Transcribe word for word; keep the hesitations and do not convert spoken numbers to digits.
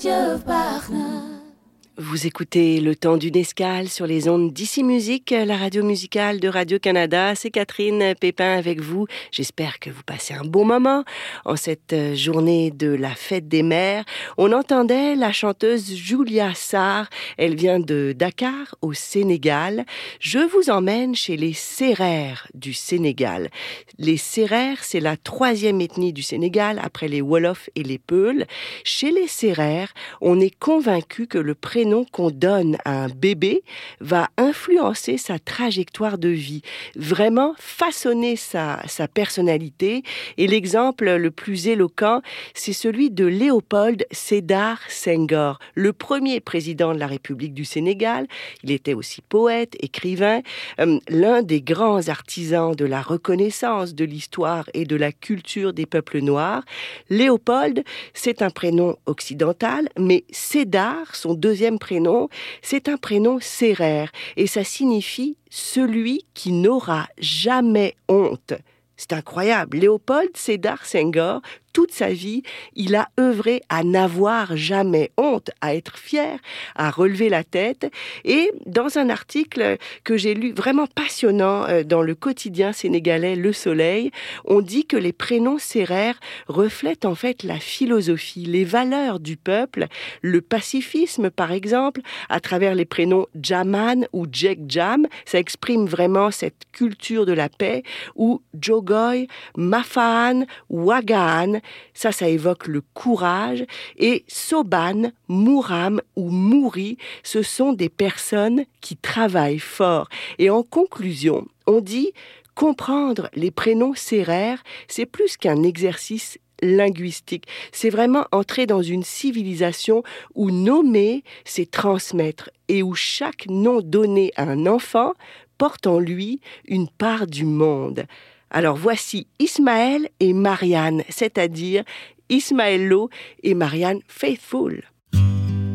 Vous écoutez Le Temps d'une escale sur les ondes d'Ici Musique, la radio musicale de Radio-Canada. C'est Catherine Pépin avec vous. J'espère que vous passez un bon moment en cette journée de la fête des mères. On entendait la chanteuse Julia Sarr. Elle vient de Dakar, au Sénégal. Je vous emmène chez les Sérères du Sénégal. Les Sérères, c'est la troisième ethnie du Sénégal, après les Wolofs et les Peuls. Chez les Sérères, on est convaincu que le prénom qu'on donne à un bébé va influencer sa trajectoire de vie, vraiment façonner sa, sa personnalité. Et l'exemple le plus éloquent, c'est celui de Léopold Sédar Senghor, le premier président de la République du Sénégal. Il était aussi poète, écrivain, euh, l'un des grands artisans de la reconnaissance de l'histoire et de la culture des peuples noirs. Léopold, c'est un prénom occidental, mais Sédar, son deuxième prénom, c'est un prénom sérère et ça signifie « celui qui n'aura jamais honte ». C'est incroyable. Léopold Sédar Senghor, toute sa vie, il a œuvré à n'avoir jamais honte, à être fier, à relever la tête. Et dans un article que j'ai lu vraiment passionnant dans le quotidien sénégalais Le Soleil, on dit que les prénoms sérères reflètent en fait la philosophie, les valeurs du peuple, le pacifisme par exemple, à travers les prénoms Jaman ou Djek-Jam, ça exprime vraiment cette culture de la paix, ou Jogoy, Mafaan, Wagaan, ça, ça évoque le courage. Et Soban, Mouram ou Mouri, ce sont des personnes qui travaillent fort. Et en conclusion, on dit comprendre les prénoms sérères, c'est plus qu'un exercice linguistique. C'est vraiment entrer dans une civilisation où nommer, c'est transmettre et où chaque nom donné à un enfant porte en lui une part du monde. Alors voici Ismaël et Marianne, c'est-à-dire Ismaël Lo et Marianne Faithfull.